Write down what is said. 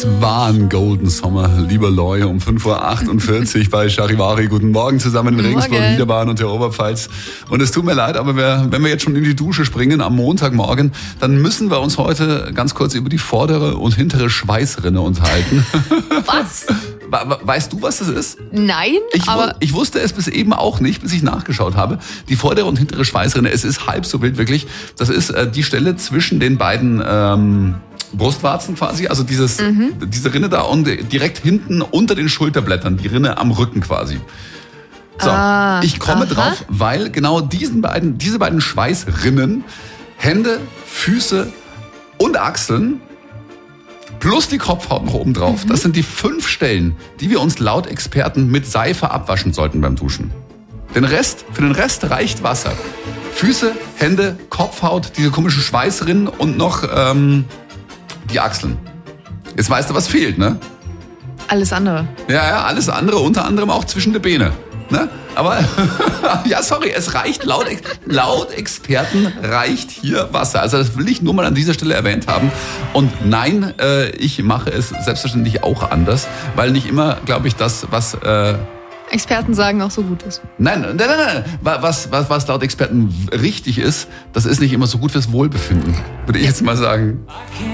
War ein Golden Sommer, lieber Loy, um 5.48 Uhr bei Charivari. Guten Morgen zusammen in Regensburg, Niederbayern und der Oberpfalz. Und es tut mir leid, aber wenn wir jetzt schon in die Dusche springen am Montagmorgen, dann müssen wir uns heute ganz kurz über die vordere und hintere Schweißrinne unterhalten. Was? Weißt du, was das ist? Nein, ich wusste es bis eben auch nicht, bis ich nachgeschaut habe. Die vordere und hintere Schweißrinne, es ist halb so wild wirklich. Das ist die Stelle zwischen den beiden Brustwarzen quasi, also diese Rinne da und direkt hinten unter den Schulterblättern, die Rinne am Rücken quasi. So, ich komme drauf, weil genau diese beiden Schweißrinnen, Hände, Füße und Achseln plus die Kopfhaut noch oben drauf, das sind die 5 Stellen, die wir uns laut Experten mit Seife abwaschen sollten beim Duschen. Für den Rest reicht Wasser. Füße, Hände, Kopfhaut, diese komischen Schweißrinnen und noch die Achseln. Jetzt weißt du, was fehlt, ne? alles andere. Ja, alles andere, unter anderem auch zwischen die Beine. Ne? Aber, ja, sorry, es reicht, laut Experten reicht hier Wasser. Also das will ich nur mal an dieser Stelle erwähnt haben. Und nein, ich mache es selbstverständlich auch anders, weil nicht immer, glaube ich, das, was Experten sagen auch so gut ist. Nein. Was laut Experten richtig ist, das ist nicht immer so gut fürs Wohlbefinden, würde ich jetzt mal sagen.